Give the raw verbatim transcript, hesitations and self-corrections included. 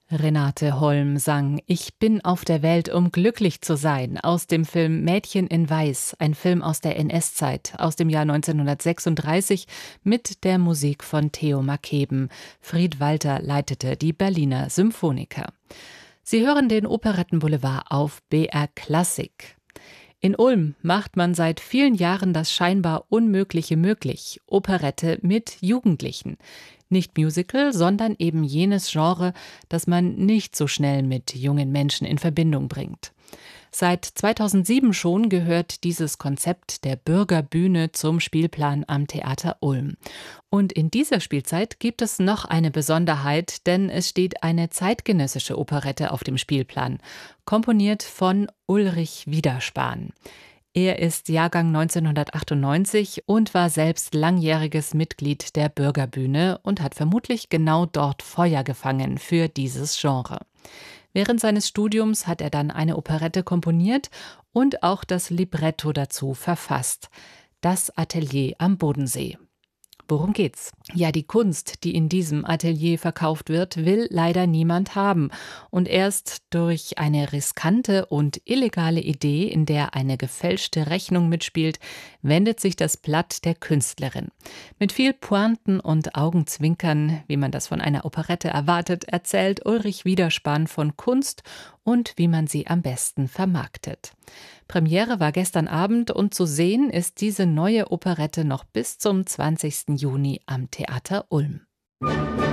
Renate Holm sang »Ich bin auf der Welt, um glücklich zu sein« aus dem Film »Mädchen in Weiß«, ein Film aus der N S-Zeit, aus dem Jahr neunzehnhundertsechsunddreißig mit der Musik von Theo Mackeben. Fried Walter leitete die Berliner Symphoniker. Sie hören den Operettenboulevard auf B R Klassik. In Ulm macht man seit vielen Jahren das scheinbar Unmögliche möglich. Operette mit Jugendlichen. Nicht Musical, sondern eben jenes Genre, das man nicht so schnell mit jungen Menschen in Verbindung bringt. Seit zweitausendsieben schon gehört dieses Konzept der Bürgerbühne zum Spielplan am Theater Ulm. Und in dieser Spielzeit gibt es noch eine Besonderheit, denn es steht eine zeitgenössische Operette auf dem Spielplan, komponiert von Ulrich Wiederspahn. Er ist Jahrgang neunzehnhundertachtundneunzig und war selbst langjähriges Mitglied der Bürgerbühne und hat vermutlich genau dort Feuer gefangen für dieses Genre. Während seines Studiums hat er dann eine Operette komponiert und auch das Libretto dazu verfasst. Das Atelier am Bodensee. Worum geht's? Ja, die Kunst, die in diesem Atelier verkauft wird, will leider niemand haben. Und erst durch eine riskante und illegale Idee, in der eine gefälschte Rechnung mitspielt, wendet sich das Blatt der Künstlerin. Mit viel Pointen und Augenzwinkern, wie man das von einer Operette erwartet, erzählt Ulrich Wiederspahn von Kunst und wie man sie am besten vermarktet. Premiere war gestern Abend und zu sehen ist diese neue Operette noch bis zum zwanzigsten Juni am Theater Ulm.